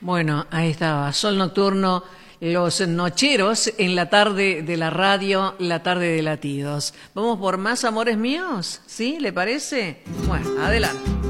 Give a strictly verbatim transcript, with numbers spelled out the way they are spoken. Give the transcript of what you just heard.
Bueno, ahí estaba, Sol Nocturno, los nocheros en la tarde de la radio, la tarde de latidos. ¿Vamos por más amores míos? ¿Sí? ¿Le parece? Bueno, adelante.